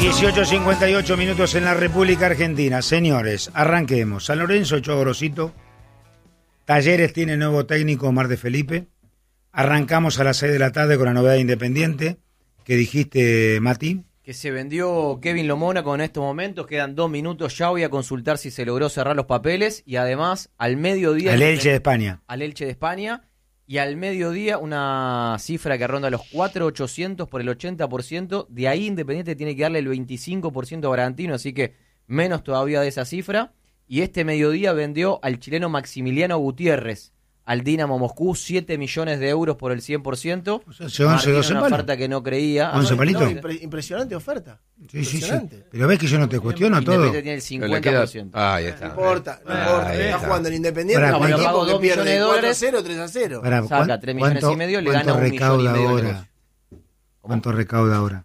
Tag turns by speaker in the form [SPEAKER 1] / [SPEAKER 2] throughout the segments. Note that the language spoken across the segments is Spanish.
[SPEAKER 1] 18:58 minutos en la República Argentina. Señores, arranquemos. San Lorenzo echó a Gorosito. Talleres tiene nuevo técnico Omar de Felipe. Arrancamos a las 6 de la tarde con la novedad de Independiente. ¿Qué dijiste, Mati?
[SPEAKER 2] Que se vendió Kevin Lo Mónaco en estos momentos. Quedan 2 minutos. Ya voy a consultar si se logró cerrar los papeles. Y además, al mediodía...
[SPEAKER 1] Al Elche de España.
[SPEAKER 2] Al Elche de España. Y al mediodía una cifra que ronda los 4.800 por el 80%. De ahí Independiente tiene que darle el 25% a Bragantino, así que menos todavía de esa cifra. Y este mediodía vendió al chileno Maximiliano Gutiérrez al Dinamo Moscú 7 millones de euros por el 100%. O sea,
[SPEAKER 1] se 11, 12
[SPEAKER 2] una
[SPEAKER 1] palos.
[SPEAKER 2] Oferta que no creía.
[SPEAKER 1] 11 palitos.
[SPEAKER 3] Impresionante oferta.
[SPEAKER 1] Sí. Pero ves que yo no te cuestiono todo.
[SPEAKER 2] Independiente tiene el 50%.
[SPEAKER 4] Ahí está.
[SPEAKER 3] No importa. Está jugando en Independiente.
[SPEAKER 1] Para,
[SPEAKER 3] un equipo
[SPEAKER 2] pagó
[SPEAKER 3] que
[SPEAKER 2] 2 millones
[SPEAKER 3] pierde
[SPEAKER 2] de dólares.
[SPEAKER 3] 4-0, 3-0.
[SPEAKER 1] Para,
[SPEAKER 2] Saca 3 millones y medio, le gana 1 millón y
[SPEAKER 1] recauda
[SPEAKER 2] medio de
[SPEAKER 1] ahora?
[SPEAKER 2] negocio.
[SPEAKER 1] ¿Cuánto recauda ahora?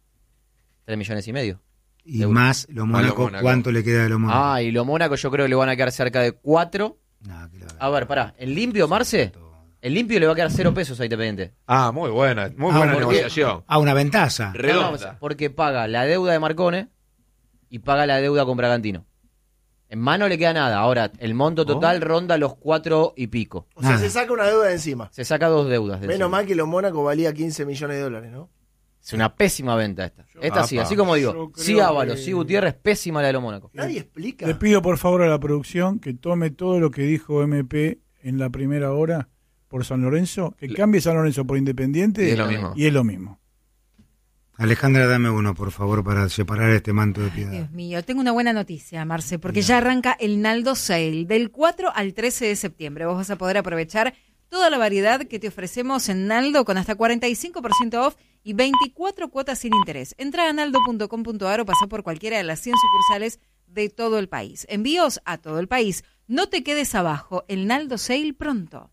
[SPEAKER 2] 3 millones y medio.
[SPEAKER 1] Y más Lo Mónaco, ¿cuánto le queda de Lo Mónaco?
[SPEAKER 2] Y Lo Mónaco yo creo que le van a quedar cerca de 4. A ver, pará. ¿El limpio, Marce? El limpio le va a quedar 0 pesos a Independiente.
[SPEAKER 4] Muy buena negociación.
[SPEAKER 1] Una ventaza.
[SPEAKER 4] Redonda.
[SPEAKER 2] No, porque paga la deuda de Marcone y paga la deuda con Bragantino. En mano le queda nada. Ahora, el monto total ronda los 4 y pico.
[SPEAKER 3] O sea, se saca una deuda de encima.
[SPEAKER 2] Se saca 2 deudas de
[SPEAKER 3] Menos
[SPEAKER 2] encima.
[SPEAKER 3] mal que Lo Mónaco valía 15 millones de dólares, ¿no?
[SPEAKER 2] Es una pésima venta esta. Esta sí, así como digo. Sí Ábalos, sí Gutiérrez, pésima la de Lo Mónaco.
[SPEAKER 3] Nadie explica.
[SPEAKER 5] Le pido por favor a la producción que tome todo lo que dijo MP en la primera hora por San Lorenzo, que cambie San Lorenzo por Independiente
[SPEAKER 4] Y es lo mismo.
[SPEAKER 5] Y es lo mismo.
[SPEAKER 1] Alejandra, dame uno, por favor, para separar este manto de piedad.
[SPEAKER 6] Dios mío, tengo una buena noticia, Marce, porque ya arranca el Naldo Sale del 4 al 13 de septiembre. Vos vas a poder aprovechar toda la variedad que te ofrecemos en Naldo con hasta 45% off y 24 cuotas sin interés. Entra a naldo.com.ar o pasa por cualquiera de las 100 sucursales de todo el país. Envíos a todo el país. No te quedes abajo, el Naldo Sale pronto.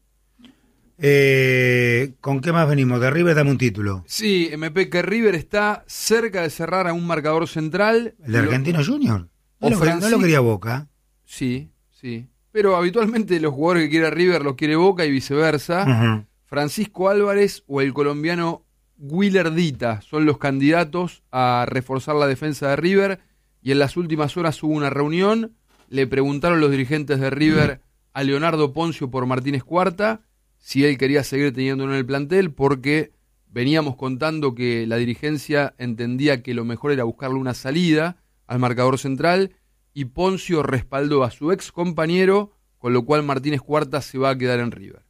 [SPEAKER 1] ¿Con qué más venimos? De River dame un título.
[SPEAKER 7] Sí, MP, que River está cerca de cerrar a un marcador central.
[SPEAKER 1] ¿El Argentino Junior? No lo quería Boca.
[SPEAKER 7] Sí. Pero habitualmente los jugadores que quiere River los quiere Boca y viceversa.
[SPEAKER 1] Uh-huh.
[SPEAKER 7] Francisco Álvarez o el colombiano Willer Dita son los candidatos a reforzar la defensa de River. Y en las últimas horas hubo una reunión. Le preguntaron los dirigentes de River a Leonardo Poncio por Martínez Cuarta si él quería seguir teniéndolo en el plantel, porque veníamos contando que la dirigencia entendía que lo mejor era buscarle una salida al marcador central, y Poncio respaldó a su ex compañero, con lo cual Martínez Cuarta se va a quedar en River.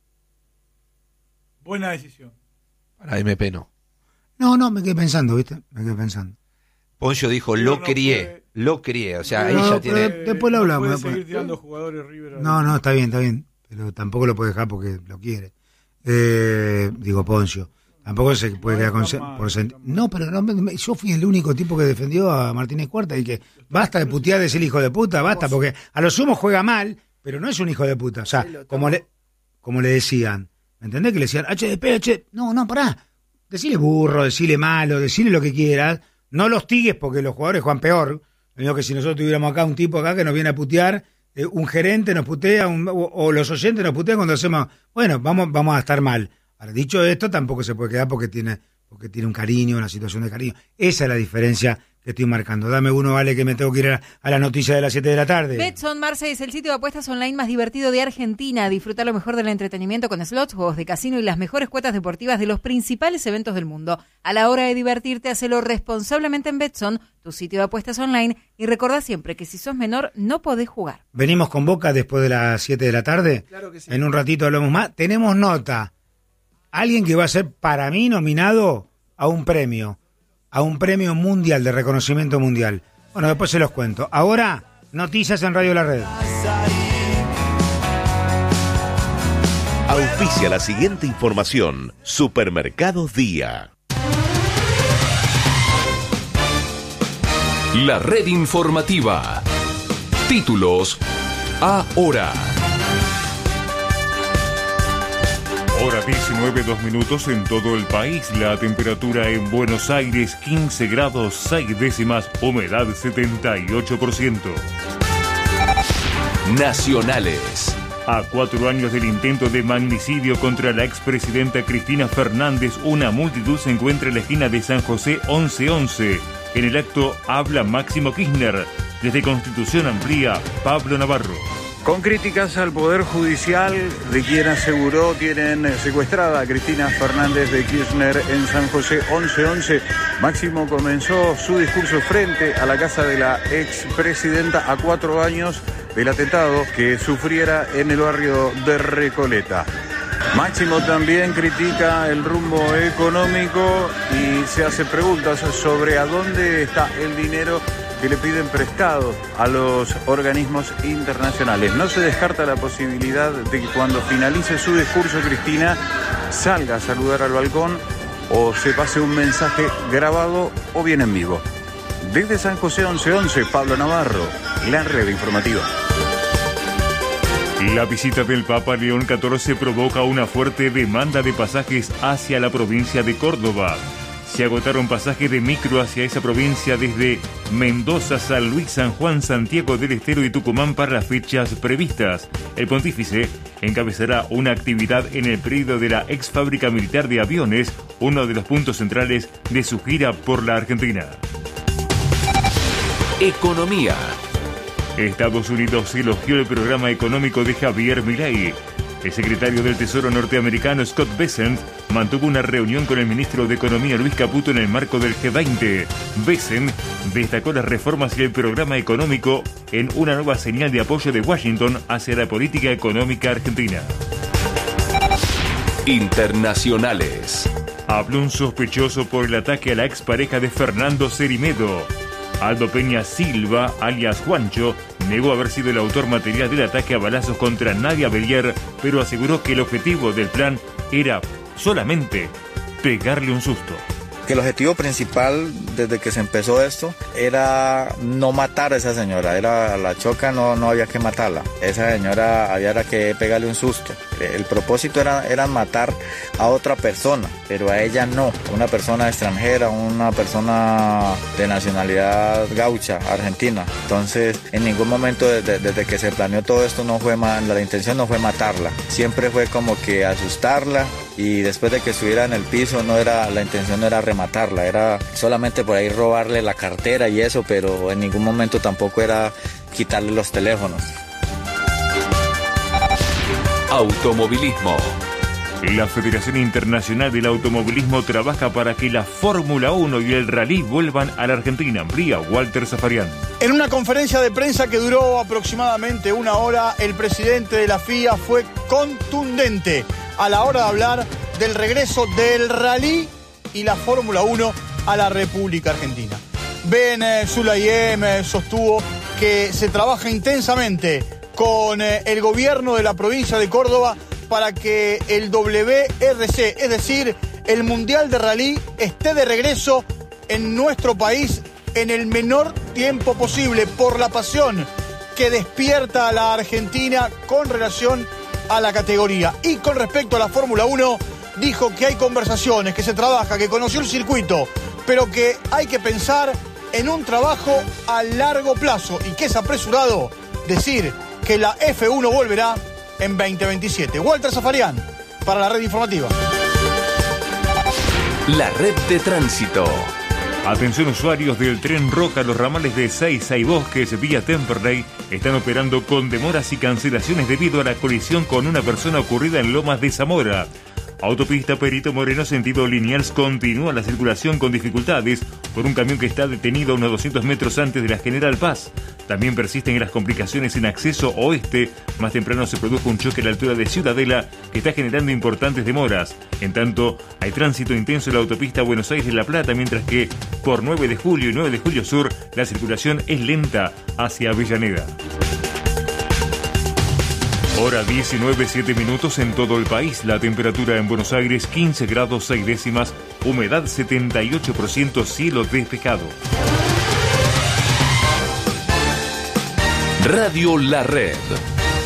[SPEAKER 5] Buena decisión.
[SPEAKER 4] Para MP no.
[SPEAKER 1] No, me quedé pensando, ¿viste?
[SPEAKER 4] Poncio dijo, lo crié. O sea, ahí ya tiene...
[SPEAKER 1] Después lo hablamos.
[SPEAKER 5] No puede seguir tirando jugadores River.
[SPEAKER 1] No, está bien. Pero tampoco lo puede dejar porque lo quiere. Digo, Poncio. Tampoco se puede quedar con... No, pero yo fui el único tipo que defendió a Martínez Cuarta y que basta de putear de ser hijo de puta, basta, porque a lo sumo juega mal, pero no es un hijo de puta. O sea, como le decían, ¿me entendés? Que le decían, HDP, no, pará. Decile burro, decile malo, decile lo que quieras. No los tigues porque los jugadores juegan peor. Lo mismo que si nosotros tuviéramos acá un tipo acá que nos viene a putear, un gerente nos putea, o los oyentes nos putean cuando hacemos, bueno, vamos a estar mal. Ahora, dicho esto, tampoco se puede quedar porque tiene un cariño, una situación de cariño. Esa es la diferencia que estoy marcando. Dame uno, vale, que me tengo que ir a la noticia de las 7 de la tarde.
[SPEAKER 6] Betson, Marce, es el sitio de apuestas online más divertido de Argentina. Disfruta lo mejor del entretenimiento con slots, juegos de casino y las mejores cuotas deportivas de los principales eventos del mundo. A la hora de divertirte, hacelo responsablemente en Betson, tu sitio de apuestas online. Y recordá siempre que si sos menor, no podés jugar.
[SPEAKER 1] Venimos con Boca después de las 7 de la tarde.
[SPEAKER 3] Claro que sí.
[SPEAKER 1] En un ratito hablamos más. Tenemos nota. Alguien que va a ser, para mí, nominado a un premio mundial, de reconocimiento mundial. Bueno, después se los cuento. Ahora, noticias en Radio La Red.
[SPEAKER 8] Auspicia la siguiente información. Supermercados Día.
[SPEAKER 9] La red informativa. Títulos ahora.
[SPEAKER 10] Hora 19, 2 minutos en todo el país. La temperatura en Buenos Aires 15 grados 6 décimas, humedad 78%.
[SPEAKER 9] Nacionales.
[SPEAKER 10] A 4 años del intento de magnicidio contra la expresidenta Cristina Fernández, una multitud se encuentra en la esquina de San José 1111. En el acto habla Máximo Kirchner. Desde Constitución amplía Pablo Navarro.
[SPEAKER 11] Con críticas al Poder Judicial, de quien aseguró tienen secuestrada a Cristina Fernández de Kirchner en San José 1111, Máximo comenzó su discurso frente a la casa de la expresidenta a 4 años del atentado que sufriera en el barrio de Recoleta. Máximo también critica el rumbo económico y se hace preguntas sobre a dónde está el dinero que le piden prestado a los organismos internacionales. No se descarta la posibilidad de que cuando finalice su discurso Cristina salga a saludar al balcón o se pase un mensaje grabado o bien en vivo. Desde San José 1111, Pablo Navarro, la red informativa.
[SPEAKER 10] La visita del Papa León XIV provoca una fuerte demanda de pasajes hacia la provincia de Córdoba. Se agotaron pasajes de micro hacia esa provincia desde Mendoza, San Luis, San Juan, Santiago del Estero y Tucumán para las fechas previstas. El pontífice encabezará una actividad en el predio de la ex fábrica militar de aviones, uno de los puntos centrales de su gira por la Argentina.
[SPEAKER 9] Economía.
[SPEAKER 10] Estados Unidos elogió el programa económico de Javier Milei. El secretario del Tesoro norteamericano Scott Bessent mantuvo una reunión con el ministro de Economía Luis Caputo en el marco del G20. Bessent destacó las reformas y el programa económico en una nueva señal de apoyo de Washington hacia la política económica argentina.
[SPEAKER 9] Internacionales.
[SPEAKER 10] Habló un sospechoso por el ataque a la expareja de Fernando Cerimedo. Aldo Peña Silva, alias Juancho, negó haber sido el autor material del ataque a balazos contra Nadia Bellier, pero aseguró que el objetivo del plan era solamente pegarle un susto.
[SPEAKER 12] Que el objetivo principal desde que se empezó esto era no matar a esa señora, era la choca, no había que matarla, esa señora había que pegarle un susto. El propósito era matar a otra persona, pero a ella no, una persona extranjera, una persona de nacionalidad gaucha, argentina. Entonces en ningún momento desde que se planeó todo esto la intención no fue matarla, siempre fue como que asustarla. Y después de que estuviera en el piso, la intención no era rematarla, era solamente por ahí robarle la cartera y eso, pero en ningún momento tampoco era quitarle los teléfonos.
[SPEAKER 9] Automovilismo.
[SPEAKER 10] La Federación Internacional del Automovilismo trabaja para que la Fórmula 1 y el Rally vuelvan a la Argentina. Amplía Walter Zafarian.
[SPEAKER 13] En una conferencia de prensa que duró aproximadamente 1 hora, el presidente de la FIA fue contundente a la hora de hablar del regreso del Rally y la Fórmula 1 a la República Argentina. Ben Sulayem sostuvo que se trabaja intensamente con el gobierno de la provincia de Córdoba para que el WRC, es decir, el Mundial de Rally, esté de regreso en nuestro país en el menor tiempo posible por la pasión que despierta a la Argentina con relación a la categoría. Y con respecto a la Fórmula 1, dijo que hay conversaciones, que se trabaja, que conoció el circuito, pero que hay que pensar en un trabajo a largo plazo y que es apresurado decir que la F1 volverá en 2027. Walter Zafarian, para la red informativa.
[SPEAKER 9] La red de tránsito.
[SPEAKER 10] Atención usuarios del tren Roca, los ramales de Seiza y Bosques vía Temperley están operando con demoras y cancelaciones debido a la colisión con una persona ocurrida en Lomas de Zamora. Autopista Perito Moreno sentido Liniers continúa la circulación con dificultades por un camión que está detenido a unos 200 metros antes de la General Paz. También persisten las complicaciones en acceso oeste. Más temprano se produjo un choque a la altura de Ciudadela que está generando importantes demoras. En tanto, hay tránsito intenso en la autopista Buenos Aires-La Plata, mientras que por 9 de julio y 9 de julio sur la circulación es lenta hacia Avellaneda. Hora 19:07 en todo el país. La temperatura en Buenos Aires 15 grados 6 décimas, humedad 78%, cielo despejado.
[SPEAKER 9] Radio La Red.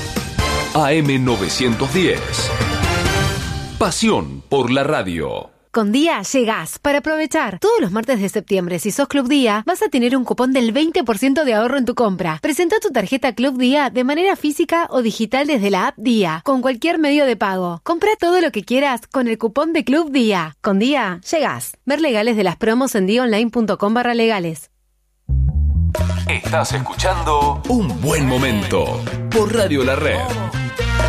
[SPEAKER 9] AM 910. Pasión por la radio.
[SPEAKER 14] Con Día llegás para aprovechar. Todos los martes de septiembre, si sos Club Día, vas a tener un cupón del 20% de ahorro en tu compra. Presenta tu tarjeta Club Día de manera física o digital desde la app Día, con cualquier medio de pago. Compra todo lo que quieras con el cupón de Club Día. Con Día llegás. Ver legales de las promos en diaonline.com/legales.
[SPEAKER 9] Estás escuchando Un Buen Momento por Radio La Red.